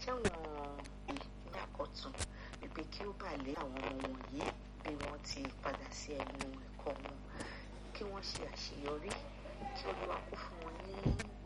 táwọn ìpínlẹ̀ àkọ́tún wípé kí ó bà lé àwọn ọmọ wọ̀nyí bí wọ́n ti padà sí ẹnu ẹ̀kọ́ wọn, kí wọ́n ṣe àṣeyọrí, kí Olúwa kó fún wọn ní